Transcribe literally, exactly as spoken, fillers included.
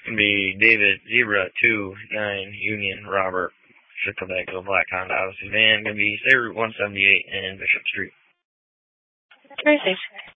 Gonna be David Zebra two nine Union Robert Quebec Go Black Honda Odyssey van. Gonna be State Route one seventy-eight and Bishop Street. Crazy.